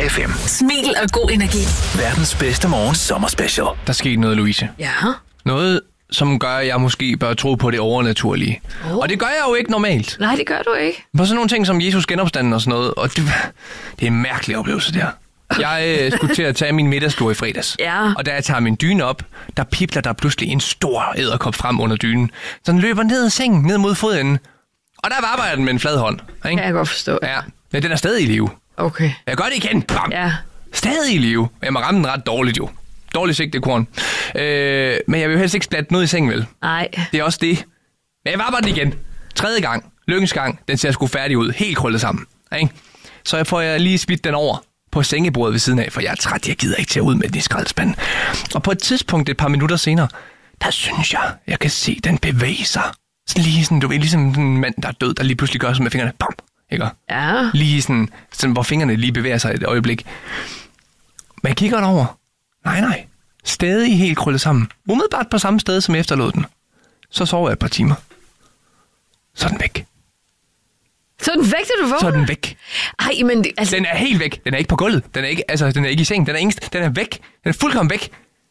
FM. Smil og god energi. Verdens bedste morgen sommerspecial. Der skete noget, Louise. Ja. Noget, som gør, at jeg måske bør tro på det overnaturlige. Og det gør jeg jo ikke normalt. Nej, det gør du ikke. På sådan nogle ting som Jesus genopstanden og sådan noget. Og det er en mærkelig oplevelse, der. Jeg skulle til at tage min middagstur i fredags. Ja. Og da jeg tager min dyne op, der pipler der pludselig en stor edderkop frem under dynen. Så den løber ned ad sengen, ned mod fodenden. Og der arbejder den med en flad hånd. Ikke? Kan jeg godt forstå. Ja, men den er stadig i live. Okay. Jeg gør det igen. Bam. Ja. Stadig i live. Jeg må ramme den ret dårligt jo. Dårligt sigtet korn. Men jeg vil jo helst ikke splatte noget i sengen, vel? Nej. Det er også det. Men jeg var den igen. 3. gang. Lykkens gang. Den ser sgu færdig ud. Helt krøllet sammen. Ikke? Så får jeg lige smidt den over på sengebordet ved siden af, for jeg er træt. Jeg gider ikke tage ud med den i skraldespanden. Og på et tidspunkt, et par minutter senere, der synes jeg kan se den bevæge sig. Sådan lige sådan, du ved, ligesom en mand, der er død, der lige pludselig gør sådan med fingrene. Bam! Ikke? Ja. Lige sådan, hvor fingrene lige bevæger sig et øjeblik. Men jeg kigger over. Nej. Stadig helt krøllet sammen. Umiddelbart på samme sted, som jeg efterlod den. Så sover jeg et par timer. Så er den væk. Så er den væk, da du vågner? Så er den væk. Ej, men altså... Den er helt væk. Den er ikke på gulvet. Den er ikke i sengen. Den er væk. Den er fuldkommen væk.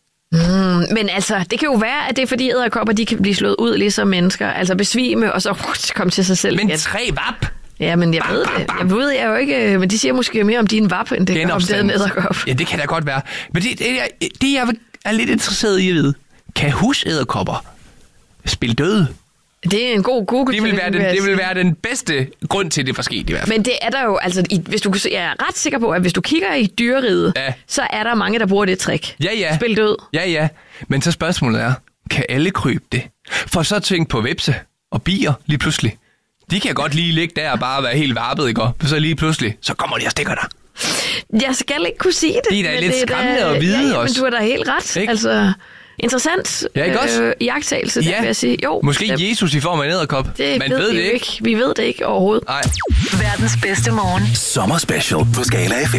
Men altså, det kan jo være, at det er fordi edderkopper, de kan blive slået ud ligesom mennesker. Altså besvime, og så komme til sig selv Men igen. 3 vap! Ja, men jeg ved det. Jeg ved jeg jo ikke, men de siger måske mere om din vap, end det gør om den edderkop. Ja, det kan da godt være. Men det jeg er lidt interesseret i at vide. Kan husedderkopper spille døde? Det er en god Google. Det vil være den bedste grund til, det for sket i hvert fald. Men det er der jo, altså, jeg er ret sikker på, at hvis du kigger i dyreriget, så er der mange, der bruger det trick. Ja. Spil død. Ja. Men så spørgsmålet er, kan alle krybe det? For så tænk på hvepse og bier lige pludselig. De kan godt lige ligge der og bare være helt varpet, ikke? Og så lige pludselig, så kommer de og stikker dig. Jeg skal ikke kunne sige det. Det er da lidt skræmmende at vide også. Men du har da helt ret. Ikke? Altså, interessant iagttagelse, vil jeg sige. Jo, måske Jesus i form af en edderkop. Man ved det ikke. Vi ved det ikke overhovedet. Nej. Verdens bedste morgen. Sommerspecial på Skala FM.